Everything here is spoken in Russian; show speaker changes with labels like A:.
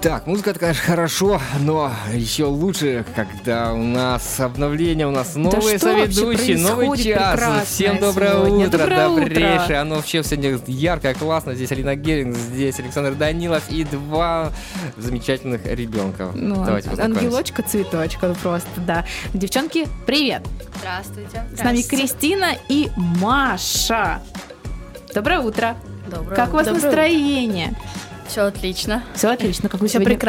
A: Так, музыка, это, конечно, хорошо, но еще лучше, когда у нас обновление, у нас новые соведущие, новый час. Всем доброе утро, добрейшее. Оно вообще сегодня яркое, классно. Здесь Алина Геринг, здесь Александр Данилов и два замечательных ребенка.
B: Ну,
A: давайте познакомимся.
B: Ангелочка, цветочка просто, да. Девчонки, привет!
C: Здравствуйте.
B: С нами Кристина и Маша. Доброе утро.
C: Доброе
B: Как у вас настроение?
C: Все отлично.
B: Все отлично. Как вы
C: Всё
B: сегодня